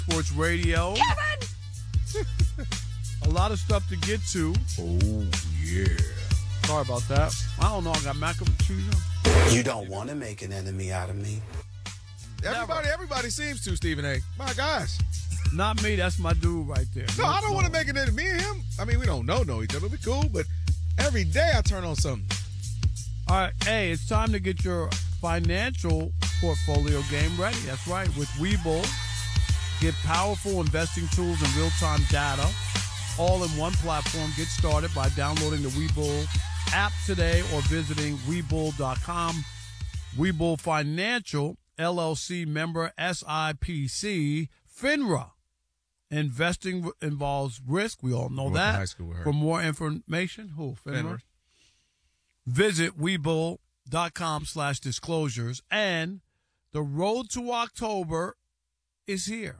Sports Radio. Kevin! A lot of stuff to get to. Oh, yeah. Sorry about that. I don't know. I got mac and cheese on. You don't want to make an enemy out of me. Everybody seems to, Stephen A. My gosh. Not me. That's my dude right there. No, I don't want to make an enemy. Me and him, I mean, we don't know each other. We cool, but every day I turn on something. All right. Hey, it's time to get your financial portfolio game ready. That's right. With Webull, get powerful investing tools and real-time data all in one platform. Get started by downloading the Webull app today or visiting Webull.com. Webull Financial, LLC member SIPC, FINRA. Investing involves risk. We all know that. High school with her. For more information, FINRA. Visit Webull.com/disclosures. And the road to October is here.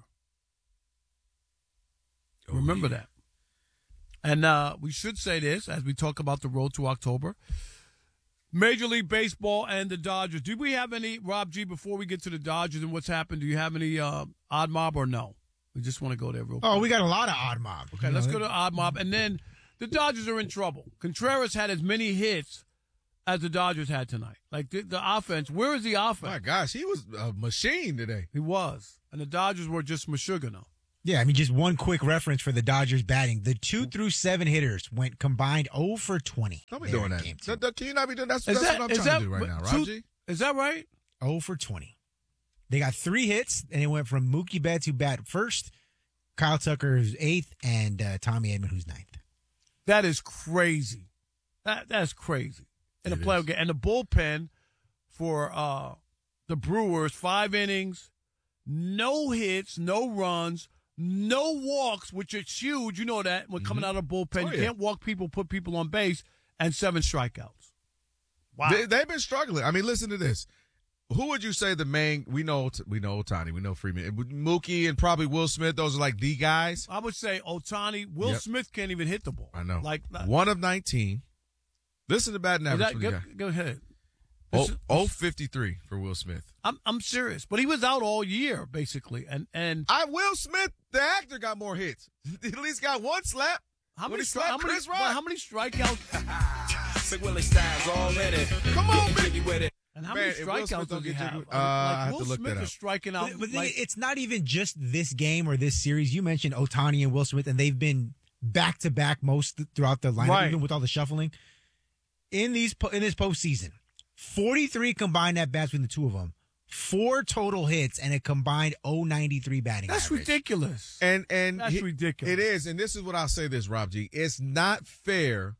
Remember that. And we should say this as we talk about the road to October. Major League Baseball and the Dodgers. Do we have any, Rob G, before we get to the Dodgers and what's happened, do you have any odd mob or no? We just want to go there real quick. Oh, we got a lot of odd mob. Okay, let's go to odd mob. And then the Dodgers are in trouble. Contreras had as many hits as the Dodgers had tonight. Like the offense, where is the offense? My gosh, he was a machine today. He was. And the Dodgers were just Meshuggah. Yeah, I mean, just one quick reference for the Dodgers batting. The 2 through 7 hitters went combined 0 for 20. Don't be doing that. Can you not be doing that? That's what I'm trying to do right now, Raji. Is that right? 0 for 20. They got 3 hits, and it went from Mookie Betts, who bat first, Kyle Tucker, who's 8th, and Tommy Edman, who's 9th. That is crazy. That's crazy. In a playoff game. And the bullpen for the Brewers, 5 innings, no hits, no runs, no walks, which is huge. You know that when coming out of the bullpen. You can't walk people, put people on base, and 7 strikeouts. Wow. They've been struggling. I mean, listen to this. Who would you say the main? We know Ohtani, we know Freeman, Mookie, and probably Will Smith. Those are like the guys. I would say Ohtani. Will Smith can't even hit the ball. I know. Like 1 of 19. Listen to batting average for the guy. Go ahead. 0.53 for Will Smith. I'm serious, but he was out all year basically, and Will Smith, the actor, got more hits. At least got 1 slap. How many Chris Rock? how many strikeouts? Sick Willie Styles already. Come on, baby. With it. And how many strikeouts does he have? I have Will to look Smith that up. is striking out. But it's not even just this game or this series. You mentioned Ohtani and Will Smith, and they've been back-to-back most throughout the lineup, even with all the shuffling. In this postseason, 43 combined at-bats between the two of them, 4 total hits, and a combined 0.93 batting That's average. ridiculous. And That's ridiculous. It is, and this is what I'll say this, Rob G. It's not fair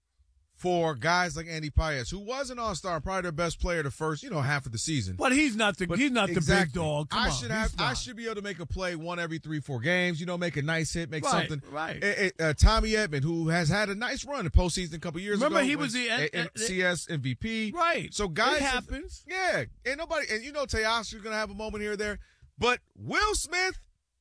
for guys like Andy Paez, who was an all-star, probably their best player the first, half of the season. But he's not the big dog. Come on, I should be able to make a play 1 every 3-4 games. Make a nice hit, make something. Right. Tommy Edman, who has had a nice run in postseason a couple years ago. Remember, he was the CS MVP. Right. So guys, it happens. Yeah, ain't nobody, and Teoscar's gonna have a moment here or there. But Will Smith,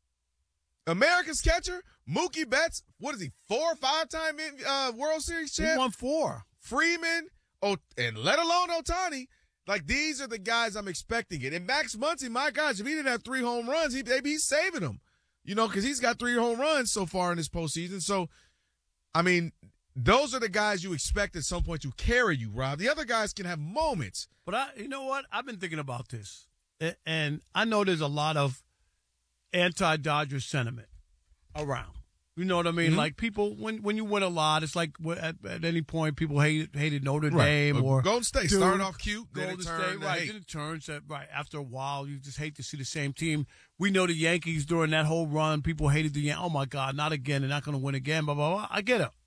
America's catcher, Mookie Betts, what is he, 4 or 5-time World Series champ? He won 4. Freeman, and let alone Ohtani. Like, these are the guys I'm expecting it. And Max Muncy, my gosh, if he didn't have 3 home runs, maybe he's saving them. Because he's got 3 home runs so far in this postseason. So, I mean, those are the guys you expect at some point to carry you, Rob. The other guys can have moments. But you know what? I've been thinking about this. And I know there's a lot of anti-Dodger sentiment around. You know what I mean? Mm-hmm. Like, people, when you win a lot, it's like at any point people hated Notre Dame or Golden State. Duke, Started off cute, Golden State, right? Then it turns right after a while. You just hate to see the same team. We know the Yankees during that whole run. People hated the Yankees. Oh my God, not again! They're not going to win again. Blah blah blah. I get it.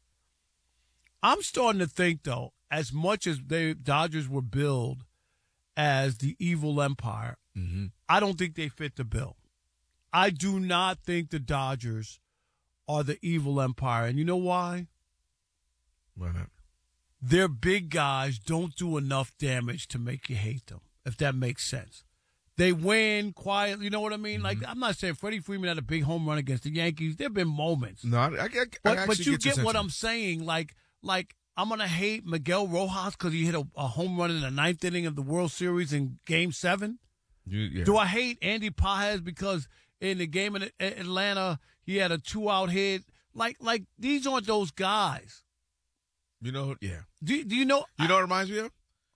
I'm starting to think though, as much as Dodgers were billed as the evil empire, I don't think they fit the bill. I do not think the Dodgers are the evil empire. And you know why? Why not? Their big guys don't do enough damage to make you hate them, if that makes sense. They win quietly, you know what I mean? Like, I'm not saying Freddie Freeman had a big home run against the Yankees. There have been moments. No, but you get what I'm saying. Like I'm going to hate Miguel Rojas because he hit a home run in the 9th inning of the World Series in Game 7? Yeah. Do I hate Andy Paez because in the game in Atlanta. He had a 2-out hit. Like these aren't those guys. You know, yeah. Do you know? You know what it reminds me of?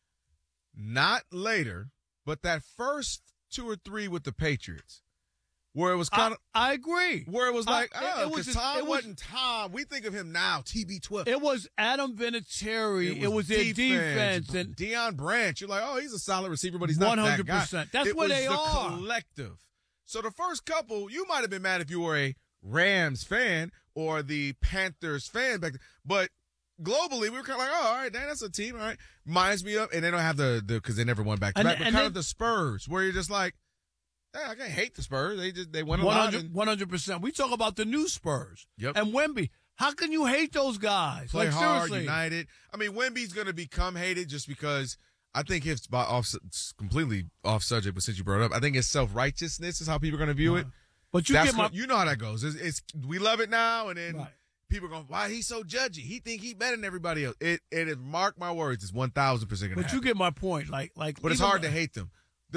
Not later, but that first 2 or 3 with the Patriots, where it was kind of. I agree. Where it was like, because Tom wasn't Tom. We think of him now, TB12. It was Adam Vinatieri. It was their defense. And Deion Branch. You're like, oh, he's a solid receiver, but he's not that guy. 100%. That's where they are. Collective. So the first couple, you might have been mad if you were a Rams fan or the Panthers fan back then. But globally, we were kind of like, oh, all right, that's a team, all right. Reminds me of, and they don't have because they never won back-to-back, but kind of the Spurs, where you're just like, I can't hate the Spurs. They won a lot. 100%. We talk about the new Spurs. Yep. And Wemby. How can you hate those guys? Play hard, seriously. united. I mean, Wemby's going to become hated just because I think it's completely off subject, but since you brought it up, I think it's self-righteousness is how people are going to view it. But you know how that goes. It's we love it now, and then people are going, why he's so judgy? He think he better than everybody else. It mark my words, it's 1,000% going to happen. But you get my point. But it's hard to hate them.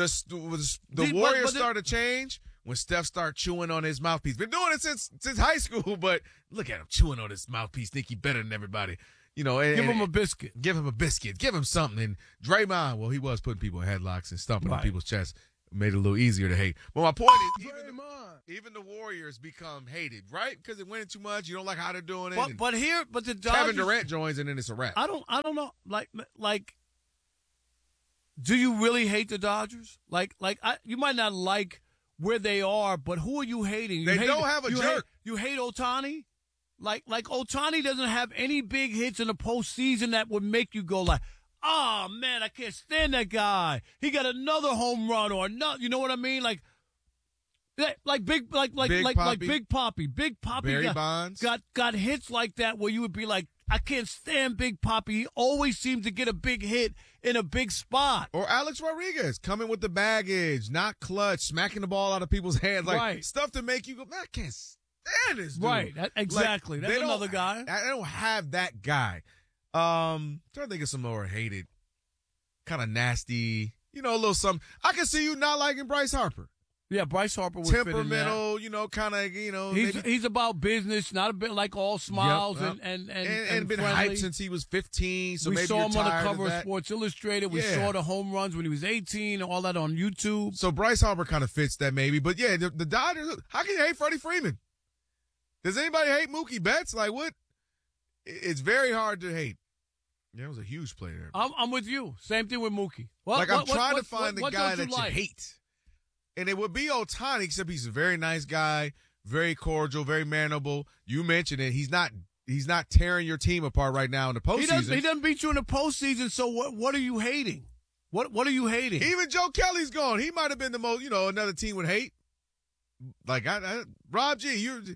The Warriors started to change when Steph started chewing on his mouthpiece. Been doing it since high school, but look at him chewing on his mouthpiece. Think he better than everybody. You know, give him a biscuit. Give him a biscuit. Give him something. And Draymond, well, he was putting people in headlocks and stomping on people's chests. Made it a little easier to hate. But my point is, even the Warriors become hated, right? Because it went in too much. You don't like how they're doing it. But the Dodgers, Kevin Durant joins and then it's a wrap. I don't know. Like, do you really hate the Dodgers? You might not like where they are, but who are you hating? They don't have a jerk. You hate Ohtani? Like Ohtani doesn't have any big hits in the postseason that would make you go like, oh man, I can't stand that guy. He got another home run or not. You know what I mean? Like Big Papi. Barry Bonds got hits like that where you would be like, I can't stand Big Papi. He always seems to get a big hit in a big spot. Or Alex Rodriguez coming with the baggage, not clutch, smacking the ball out of people's hands, like stuff to make you go, man, I can't stand this dude. Right, exactly. That's another guy. I don't have that guy. Trying to think of some more hated, kind of nasty, a little something. I can see you not liking Bryce Harper. Yeah, Bryce Harper was temperamental, kind of, He's about business, not a bit like all smiles and been hyped since he was 15. So we maybe saw him on the of cover of Sports Illustrated. We saw the home runs when he was 18, all that on YouTube. So Bryce Harper kind of fits that maybe, but yeah, the Dodgers. How can you hate Freddie Freeman? Does anybody hate Mookie Betts? Like what? It's very hard to hate. Yeah, it was a huge player. I'm with you. Same thing with Mookie. I'm trying to find the guy that you hate. And it would be Ohtani, except he's a very nice guy, very cordial, very mannerable. You mentioned it. He's not tearing your team apart right now in the postseason. He doesn't beat you in the postseason, so what are you hating? What are you hating? Even Joe Kelly's gone. He might have been the most, another team would hate. Like, Rob G,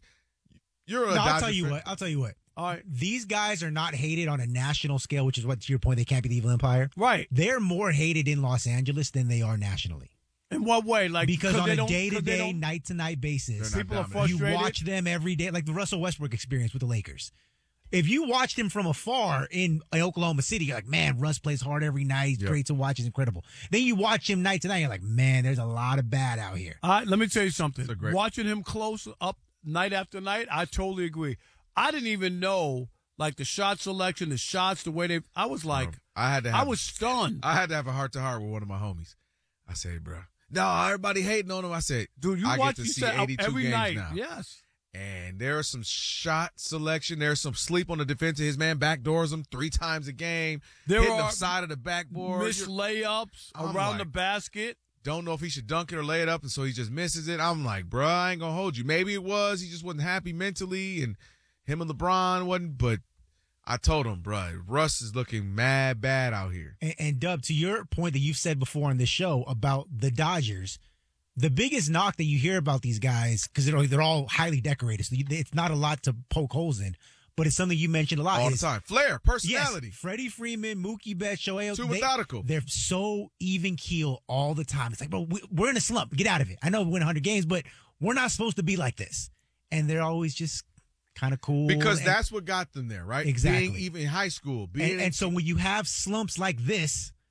you're a I'll tell you what. All right. These guys are not hated on a national scale, which is what, to your point, they can't be the evil empire. Right. They're more hated in Los Angeles than they are nationally. In what way? Because on a day-to-day, night-to-night basis, people are frustrated. You watch them every day, like the Russell Westbrook experience with the Lakers. If you watched him from afar in Oklahoma City, you're like, man, Russ plays hard every night. He's great to watch. He's incredible. Then you watch him night to night, you're like, man, there's a lot of bad out here. All right, let me tell you something. Watching him close up night after night, I totally agree. I didn't even know, like, the shot selection, the shots, the way I was like, I was stunned. I had to have a heart-to-heart with one of my homies. I said, bro. No, everybody hating on him. I said, dude, you watch you said 82 every games night. Now. Yes. And there's some shot selection. There's some sleep on the defense. His man backdoors him 3 times a game. Hitting the side of the backboard. Missed layups around the basket. Don't know if he should dunk it or lay it up, and so he just misses it. I'm like, bro, I ain't going to hold you. Maybe it was. He just wasn't happy mentally, and him and LeBron wasn't, but I told him, bro, Russ is looking mad bad out here. And Dub, to your point that you've said before on this show about the Dodgers, the biggest knock that you hear about these guys, because they're all highly decorated, so it's not a lot to poke holes in, but it's something you mentioned a lot. All the time. Flair, personality. Yes, Freddie Freeman, Mookie Betts, Shohei. Too methodical. They're so even keel all the time. It's like, bro, we're in a slump. Get out of it. I know we win 100 games, but we're not supposed to be like this. And they're always just kind of cool. Because that's what got them there, right? Exactly. Being even in high school. And so when you have slumps like this,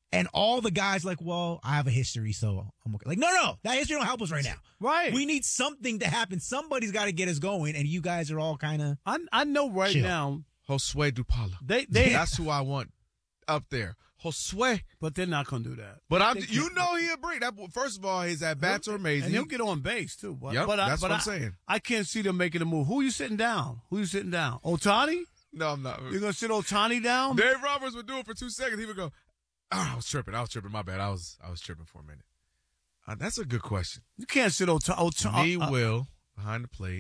And all the guys like, well, I have a history, so I'm okay. Like, no, that history don't help us right now. Right. We need something to happen. Somebody's got to get us going, and you guys are all kind of. I know right chill. now. Josue Dupala. That's who I want up there. Josue. But they're not going to do that. But he'll bring that. First of all, his at-bats are amazing. And he'll get on base, too. But, yep, that's what I'm saying. I can't see them making a move. Who are you sitting down? Ohtani? No, I'm not. You're going to sit Ohtani down? Dave Roberts would do it for 2 seconds. He would go, I was tripping. My bad. I was tripping for a minute. That's a good question. You can't sit Ohtani. Me, Will, behind the plate.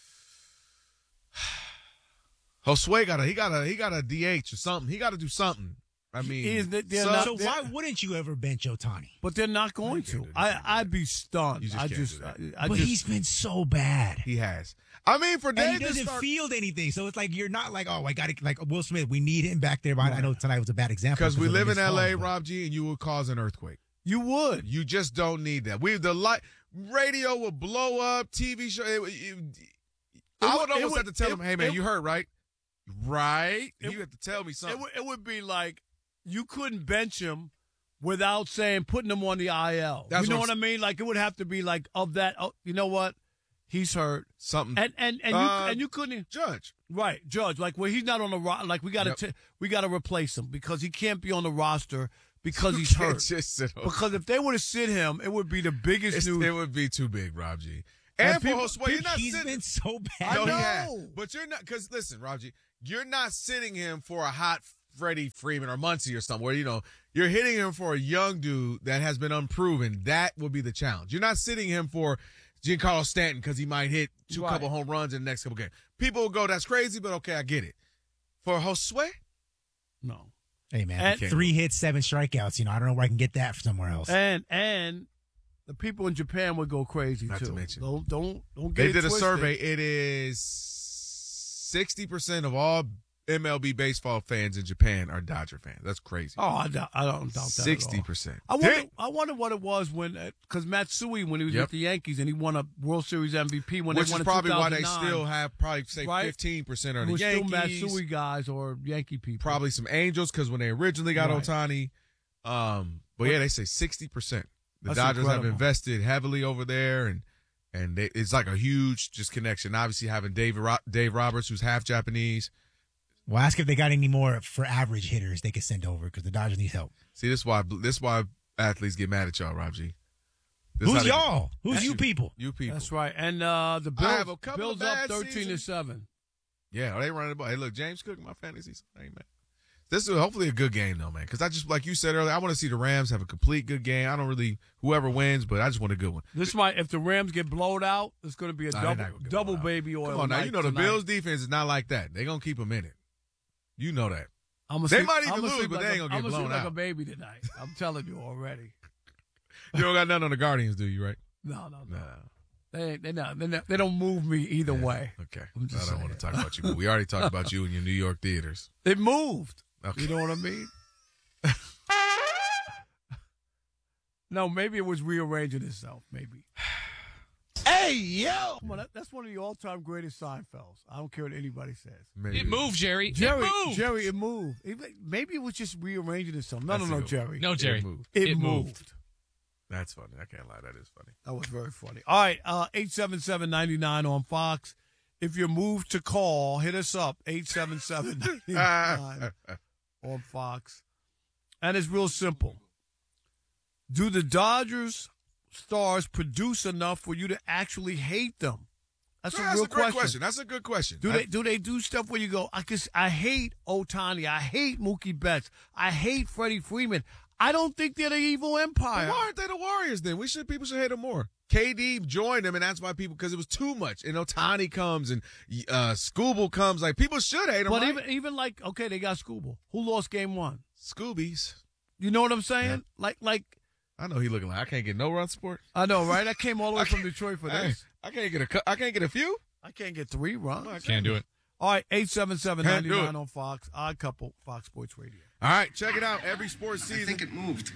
Josue got a DH or something. He got to do something. I mean, so why wouldn't you ever bench Ohtani? But they're not going to. I'd be stunned. But he's been so bad. He has. I mean, for Dave, and he doesn't field anything, so it's like you're not like, oh, I got to like Will Smith. We need him back there. Right. I know tonight was a bad example because we live in L.A., Rob G, and you would cause an earthquake. You would. You just don't need that. Radio will blow up. TV show. I would almost have to tell him, hey man, you heard right? Right. You have to tell me something. It would be like you couldn't bench him without putting him on the IL. You know what I mean? Like it would have to be like of that. Oh, you know what? He's hurt. Something. And you couldn't Judge. Right, Judge. Like he's not on the like we got to replace him because he can't be on the roster because he's hurt. Because if they were to sit him, it would be the biggest news. It would be too big, Rob G. And for Josue, he's been so bad. I know he has. But you're not because listen, Rob G, you're not sitting him for a hot Freddie Freeman or Muncy or something where you're hitting him for a young dude that has been unproven. That would be the challenge. You're not sitting him for Giancarlo Stanton because he might hit couple home runs in the next couple games. People will go, that's crazy, but okay, I get it. For Josue? No. Hey, man, 3 hits, 7 strikeouts. I don't know where I can get that somewhere else. And the people in Japan would go crazy, not too. To mention. Don't get They it did a twisted. survey. It is 60% of all MLB baseball fans in Japan are Dodger fans. That's crazy. Oh, I don't doubt that 60%. I wonder what it was because Matsui, when he was with the Yankees and he won a World Series MVP when Which they won is probably why they 2009. still have probably say 15% are the Yankees. Still Matsui guys or Yankee people. Probably some Angels because when they originally got Right. Ohtani. But yeah, they say 60%. The That's Dodgers have incredible. invested heavily over there, and it's like a huge just connection. Obviously, having Dave Roberts, who's half Japanese. Well, ask if they got any more for average hitters they could send over because the Dodgers need help. See, this is why athletes get mad at y'all, Rob G. Who's y'all? Who's you people? You people. That's right. And the Bills, I have a couple Bills of up bad 13-7. Yeah, they running the ball. Hey, look, James Cook in my fantasy. Hey, man. This is hopefully a good game, though, man. Because I just, like you said earlier, I want to see the Rams have a complete good game. I don't really, whoever wins, but I just want a good one. If the Rams get blowed out, it's going to be a double baby oil. Come on, now, you know the tonight. Bills defense is not like that. They're going to keep them in it. You know that. They might even lose, but they ain't going to get blown like out. a baby tonight. I'm telling you already. You don't got nothing on the Guardians, do you, right? No. They don't move me either way. Okay. I don't want to talk about you, but we already talked about you in your New York theaters. It moved. Okay. You know what I mean? No, maybe it was rearranging itself. Maybe. Hey, yo! Come on, that's one of the all-time greatest Seinfelds. I don't care what anybody says. Maybe. It moved, Jerry. Jerry, It moved. it moved. Maybe it was just rearranging itself. No, Jerry. No, Jerry. It moved. That's funny. I can't lie. That is funny. That was very funny. All right, 877-99 on Fox. If you're moved to call, hit us up, 877-99 on Fox. And it's real simple. Do the Dodgers stars produce enough for you to actually hate them? That's a real question. That's a good question. Do they do stuff where you go, I hate Ohtani, I hate Mookie Betts, I hate Freddie Freeman. I don't think they're the evil empire. Why aren't they the Warriors then? People should hate them more. KD joined them, and that's why because it was too much. And Ohtani comes, and Scooble comes. Like, people should hate them. But right? even like, okay, they got Scooble. Who lost game 1? Scoobies. You know what I'm saying? Yeah. Like. I know he looking like I can't get no run support. I know, right? I came all the way from Detroit for this. I can't get a few. I can't get 3 runs. Can't do it. All right, 877-99 on Fox. Odd Couple, Fox Sports Radio. All right, check it out. Every sports season. I think it moved.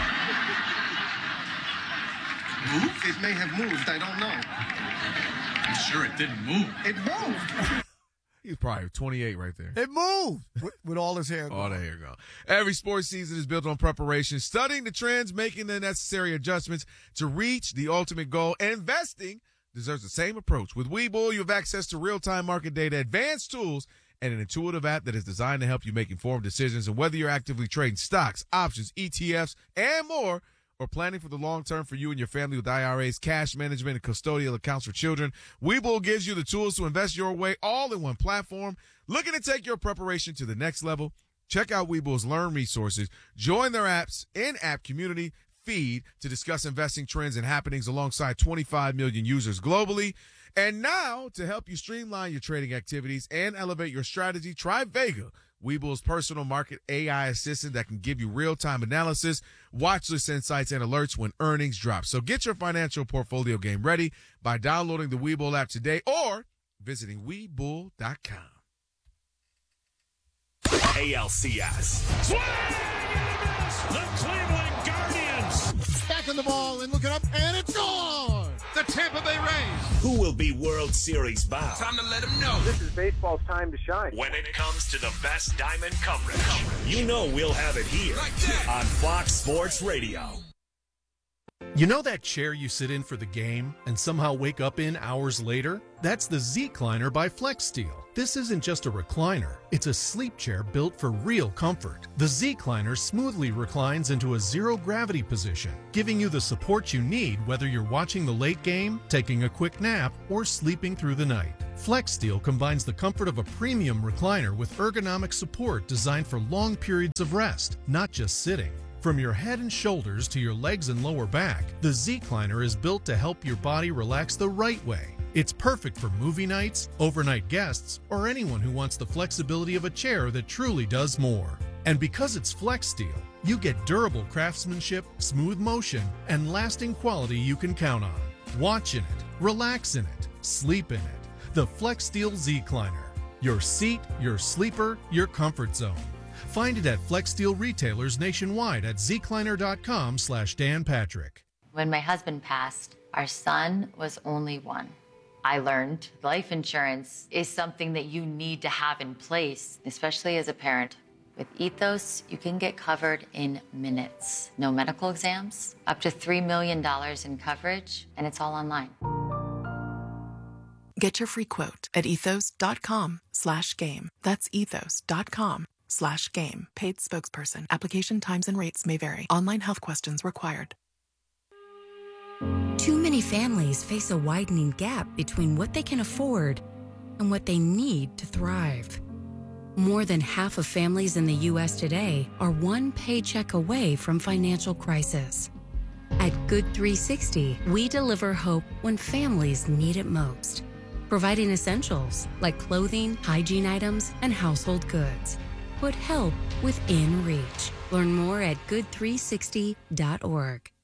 Moved? It may have moved. I don't know. I'm sure it didn't move. It moved. He's probably 28 right there. It moved with all his hair gone. All the hair gone. Every sports season is built on preparation, studying the trends, making the necessary adjustments to reach the ultimate goal. And investing deserves the same approach. With Webull, you have access to real-time market data, advanced tools, and an intuitive app that is designed to help you make informed decisions. And whether you're actively trading stocks, options, ETFs, and more, or planning for the long term for you and your family with IRAs, cash management, and custodial accounts for children, Webull gives you the tools to invest your way all in one platform. Looking to take your preparation to the next level? Check out Webull's Learn resources. Join their app's in-app community feed to discuss investing trends and happenings alongside 25 million users globally. And now, to help you streamline your trading activities and elevate your strategy, try Vega, Webull's personal market AI assistant that can give you real-time analysis, watch list insights, and alerts when earnings drop. So get your financial portfolio game ready by downloading the Webull app today or visiting Webull.com. ALCS. Swing and a miss. The Cleveland Guardians. Backing the ball and looking up, and it's gone. The Tampa Bay Rays. Who will be World Series bound? Time to let them know. This is baseball's time to shine. When it comes to the best diamond coverage, you know we'll have it here on Fox Sports Radio. You know that chair you sit in for the game and somehow wake up in hours later? That's the Z-Cliner by FlexSteel. This isn't just a recliner, it's a sleep chair built for real comfort. The Z-Cliner smoothly reclines into a zero-gravity position, giving you the support you need whether you're watching the late game, taking a quick nap, or sleeping through the night. FlexSteel combines the comfort of a premium recliner with ergonomic support designed for long periods of rest, not just sitting. From your head and shoulders to your legs and lower back, the Z-Cliner is built to help your body relax the right way. It's perfect for movie nights, overnight guests, or anyone who wants the flexibility of a chair that truly does more. And because it's FlexSteel, you get durable craftsmanship, smooth motion, and lasting quality you can count on. Watch in it, relax in it, sleep in it. The FlexSteel Z-Cliner. Your seat, your sleeper, your comfort zone. Find it at FlexSteel retailers nationwide at zcliner.com/Dan Patrick. When my husband passed, our son was only one. I learned life insurance is something that you need to have in place, especially as a parent. With Ethos, you can get covered in minutes. No medical exams, up to $3 million in coverage, and it's all online. Get your free quote at ethos.com/game. That's ethos.com/game. Paid spokesperson. Application times and rates may vary. Online health questions required. Too many families face a widening gap between what they can afford and what they need to thrive. More than half of families in the U.S. today are one paycheck away from financial crisis. At Good 360, we deliver hope when families need it most, providing essentials like clothing, hygiene items, and household goods. Put help within reach. Learn more at good360.org.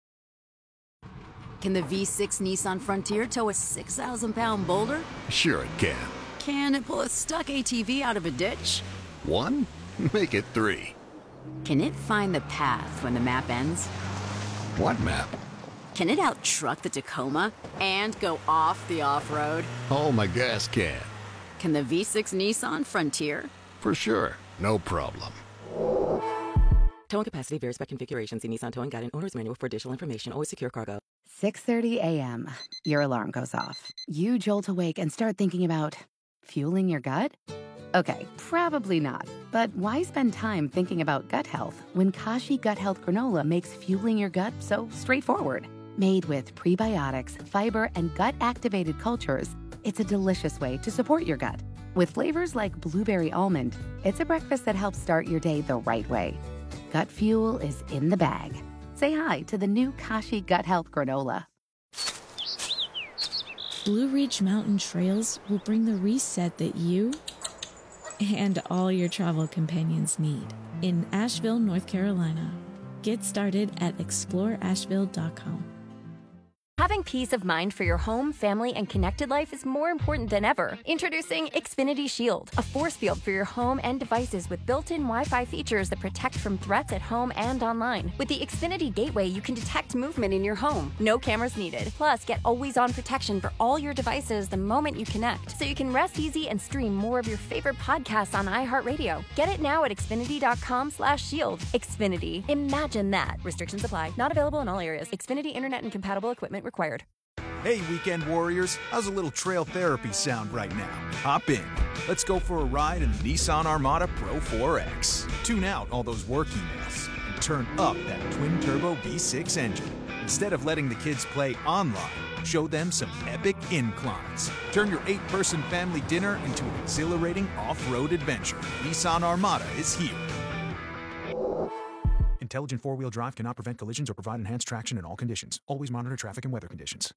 Can the V6 Nissan Frontier tow a 6,000-pound boulder? Sure it can. Can it pull a stuck ATV out of a ditch? 1? Make it 3. Can it find the path when the map ends? What map? Can it out-truck the Tacoma and go off the off-road? Oh, my gas can. Can the V6 Nissan Frontier? For sure. No problem. Towing capacity varies by configuration. See Nissan Towing Guide and Owner's Manual for additional information. Always secure cargo. 6:30 a.m. Your alarm goes off. You jolt awake and start thinking about fueling your gut? Okay, probably not. But why spend time thinking about gut health when Kashi Gut Health Granola makes fueling your gut so straightforward? Made with prebiotics, fiber, and gut-activated cultures, it's a delicious way to support your gut. With flavors like blueberry almond, it's a breakfast that helps start your day the right way. Gut fuel is in the bag. Say hi to the new Kashi Gut Health Granola. Blue Ridge Mountain Trails will bring the reset that you and all your travel companions need in Asheville, North Carolina. Get started at exploreasheville.com. Having Securing peace of mind for your home, family, and connected life is more important than ever. Introducing Xfinity Shield, a force field for your home and devices with built-in Wi-Fi features that protect from threats at home and online. With the Xfinity Gateway, you can detect movement in your home. No cameras needed. Plus, get always-on protection for all your devices the moment you connect, so you can rest easy and stream more of your favorite podcasts on iHeartRadio. Get it now at Xfinity.com/shield. Xfinity. Imagine that. Restrictions apply. Not available in all areas. Xfinity Internet and compatible equipment required. Hey, weekend warriors. How's a little trail therapy sound right now? Hop in. Let's go for a ride in the Nissan Armada Pro 4X. Tune out all those work emails and turn up that twin-turbo V6 engine. Instead of letting the kids play online, show them some epic inclines. Turn your 8-person family dinner into an exhilarating off-road adventure. Nissan Armada is here. Intelligent four-wheel drive cannot prevent collisions or provide enhanced traction in all conditions. Always monitor traffic and weather conditions.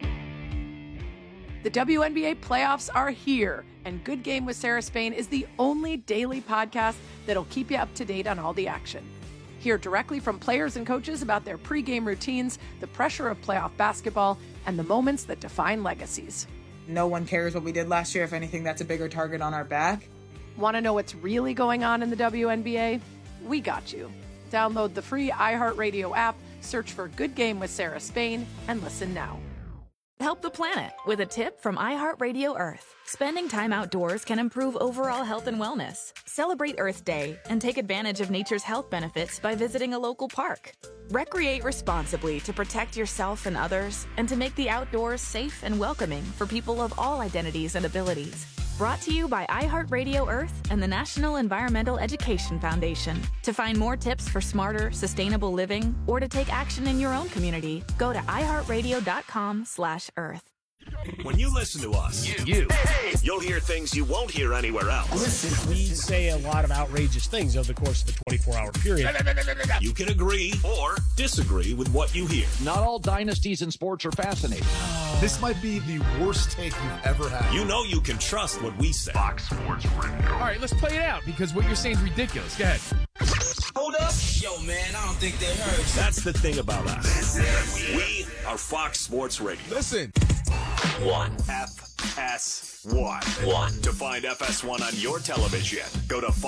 The WNBA playoffs are here, and Good Game with Sarah Spain is the only daily podcast that'll keep you up to date on all the action. Hear directly from players and coaches about their pregame routines, the pressure of playoff basketball, and the moments that define legacies. No one cares what we did last year. If anything, that's a bigger target on our back. Want to know what's really going on in the WNBA? We got you. Download the free iHeartRadio app, search for Good Game with Sarah Spain, and listen now. Help the planet with a tip from iHeartRadio Earth. Spending time outdoors can improve overall health and wellness. Celebrate Earth Day and take advantage of nature's health benefits by visiting a local park. Recreate responsibly to protect yourself and others, and to make the outdoors safe and welcoming for people of all identities and abilities. Brought to you by iHeartRadio Earth and the National Environmental Education Foundation. To find more tips for smarter, sustainable living, or to take action in your own community, go to iHeartRadio.com/Earth. When you listen to us, you'll hear things you won't hear anywhere else. We say a lot of outrageous things over the course of a 24-hour period. You can agree or disagree with what you hear. Not all dynasties in sports are fascinating. This might be the worst take you've ever had. You know you can trust what we say. Fox Sports Radio. All right, let's play it out, because what you're saying is ridiculous. Go ahead. Hold up. Yo, man, I don't think they heard. That's the thing about us. We are Fox Sports Radio. Listen. FS1. To find FS1 on your television, go to